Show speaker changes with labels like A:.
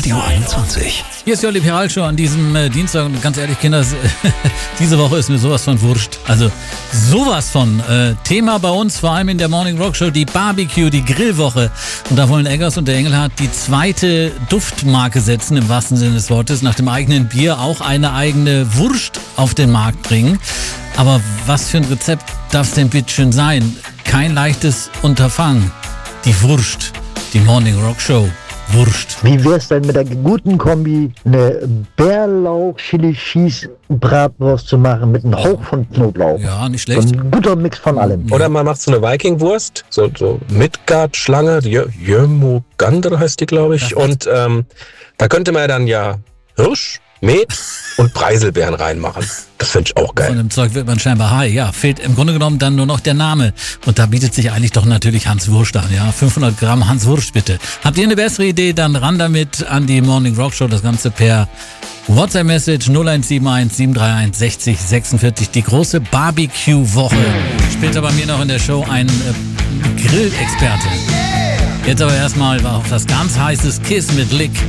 A: Radio 21.
B: Hier ist Jolly Peralshow an diesem Dienstag und ganz ehrlich, Kinder, diese Woche ist mir sowas von wurscht. Also sowas von. Thema bei uns, vor allem in der Morning Rock Show, die Barbecue, die Grillwoche. Und da wollen Eggers und der Engelhardt die zweite Duftmarke setzen, im wahrsten Sinne des Wortes. Nach dem eigenen Bier auch eine eigene Wurst auf den Markt bringen. Aber was für ein Rezept darf es denn bitteschön sein? Kein leichtes Unterfangen. Die Wurst, die Morning Rock Show. Wurst.
C: Wie wär's denn mit der guten Kombi, eine Bärlauch-Chili-Cheese-Bratwurst zu machen mit einem Hauch von Knoblauch?
B: Ja, nicht schlecht.
C: So ein guter Mix von allem.
D: Oder man macht so eine Vikingwurst, so Midgard-Schlange, Jömugandr heißt die, glaube ich. Und da könnte man dann ja Hirsch, Met und Preiselbeeren reinmachen. Das finde ich auch geil.
B: Von dem Zeug wird man scheinbar high. Ja, fehlt im Grunde genommen dann nur noch der Name. Und da bietet sich eigentlich doch natürlich Hans Wurst an. Ja, 500 Gramm Hans Wurst bitte. Habt ihr eine bessere Idee? Dann ran damit an die Morning Rock Show. Das Ganze per WhatsApp-Message 0171 731 60 46. Die große Barbecue-Woche. Später bei mir noch in der Show ein Grillexperte. Jetzt aber erstmal auf das ganz heiße Kiss mit Lick.